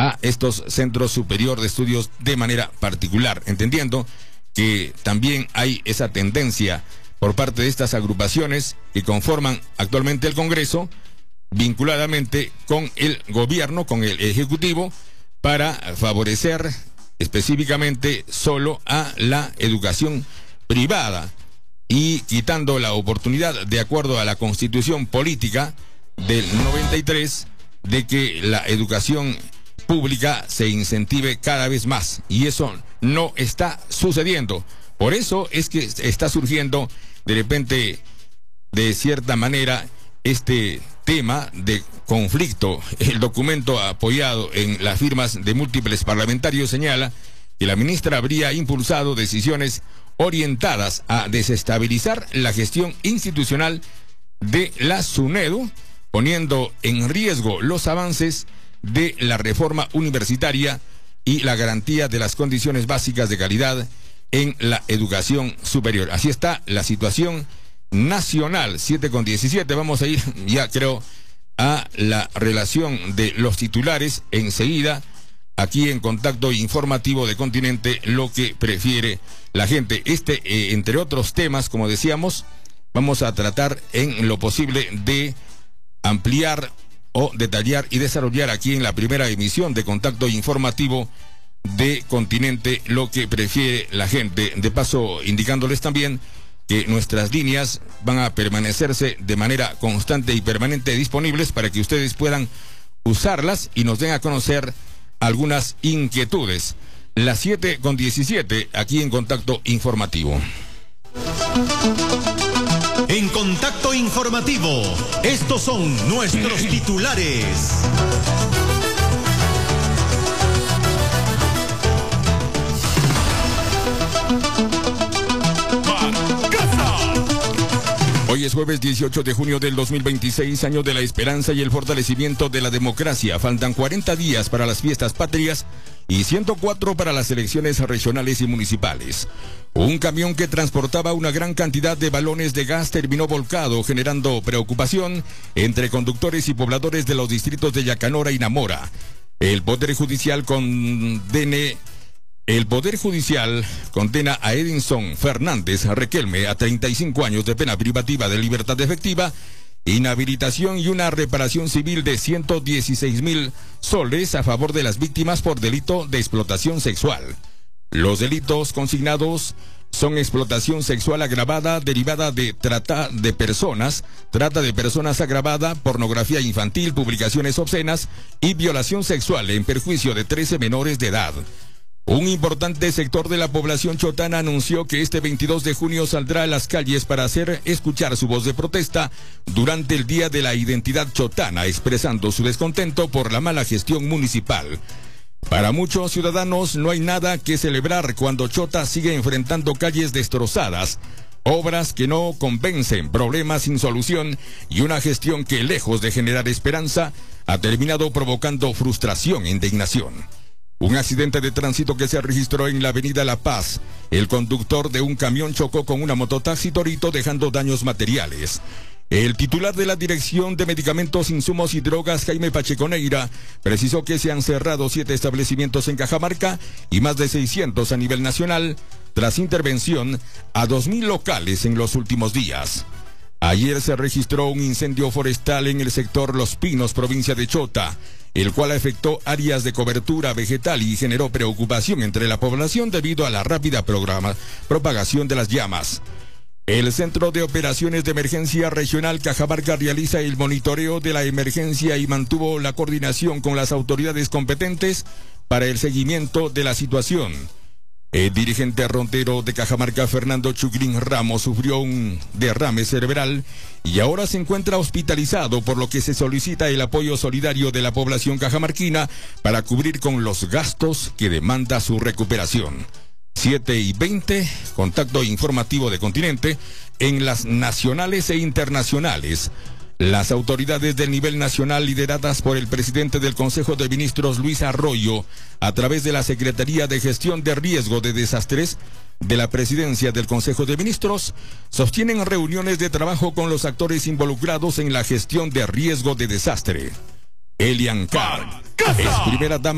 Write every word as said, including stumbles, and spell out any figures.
a estos centros superior de estudios de manera particular, entendiendo que también hay esa tendencia por parte de estas agrupaciones que conforman actualmente el Congreso, vinculadamente con el gobierno, con el Ejecutivo, para favorecer específicamente solo a la educación privada y quitando la oportunidad, de acuerdo a la Constitución Política del noventa y tres, de que la educación pública se incentive cada vez más, y eso no está sucediendo. Por eso es que está surgiendo de repente, de cierta manera, este tema de conflicto. El documento apoyado en las firmas de múltiples parlamentarios señala que la ministra habría impulsado decisiones orientadas a desestabilizar la gestión institucional de la SUNEDU, poniendo en riesgo los avances de la reforma universitaria y la garantía de las condiciones básicas de calidad en la educación superior. Así está la situación nacional. Siete con diecisiete. Vamos a ir ya, creo, a la relación de los titulares enseguida, aquí en Contacto Informativo de Continente, lo que prefiere la gente. Este, eh, entre otros temas, como decíamos, vamos a tratar en lo posible de ampliar o detallar y desarrollar aquí en la primera emisión de Contacto Informativo de Continente lo que prefiere la gente. De paso, indicándoles también que nuestras líneas van a permanecerse de manera constante y permanente disponibles para que ustedes puedan usarlas y nos den a conocer algunas inquietudes. Las siete con diecisiete, aquí en Contacto Informativo. En Contacto Informativo, estos son nuestros titulares. Hoy es jueves dieciocho de junio del dos mil veintiséis, año de la esperanza y el fortalecimiento de la democracia. Faltan cuarenta días para las fiestas patrias y ciento cuatro para las elecciones regionales y municipales. Un camión que transportaba una gran cantidad de balones de gas terminó volcado, generando preocupación entre conductores y pobladores de los distritos de Yacanora y Namora. El Poder Judicial condene... El Poder Judicial condena a Edinson Fernández Requelme a treinta y cinco años de pena privativa de libertad efectiva, inhabilitación y una reparación civil de ciento dieciséis mil soles a favor de las víctimas por delito de explotación sexual. Los delitos consignados son explotación sexual agravada derivada de trata de personas, trata de personas agravada, pornografía infantil, publicaciones obscenas y violación sexual en perjuicio de trece menores de edad. Un importante sector de la población chotana anunció que este veintidós de junio saldrá a las calles para hacer escuchar su voz de protesta durante el Día de la Identidad Chotana, expresando su descontento por la mala gestión municipal. Para muchos ciudadanos no hay nada que celebrar cuando Chota sigue enfrentando calles destrozadas, obras que no convencen, problemas sin solución y una gestión que, lejos de generar esperanza, ha terminado provocando frustración e indignación. Un accidente de tránsito que se registró en la avenida La Paz. El conductor de un camión chocó con una mototaxi Torito, dejando daños materiales. El titular de la Dirección de Medicamentos, Insumos y Drogas, Jaime Pacheco Neira, precisó que se han cerrado siete establecimientos en Cajamarca y más de seiscientos a nivel nacional, tras intervención a dos mil locales en los últimos días. Ayer se registró un incendio forestal en el sector Los Pinos, provincia de Chota, el cual afectó áreas de cobertura vegetal y generó preocupación entre la población debido a la rápida programa, propagación de las llamas. El Centro de Operaciones de Emergencia Regional Cajamarca realiza el monitoreo de la emergencia y mantuvo la coordinación con las autoridades competentes para el seguimiento de la situación. El dirigente rontero de Cajamarca, Fernando Chucrín Ramos, sufrió un derrame cerebral y ahora se encuentra hospitalizado, por lo que se solicita el apoyo solidario de la población cajamarquina para cubrir con los gastos que demanda su recuperación. siete y veinte, Contacto Informativo de Continente. En las nacionales e internacionales, las autoridades del nivel nacional, lideradas por el presidente del Consejo de Ministros, Luis Arroyo, a través de la Secretaría de Gestión de Riesgo de Desastres de la Presidencia del Consejo de Ministros, sostienen reuniones de trabajo con los actores involucrados en la gestión de riesgo de desastre. Elian Carr es primera dama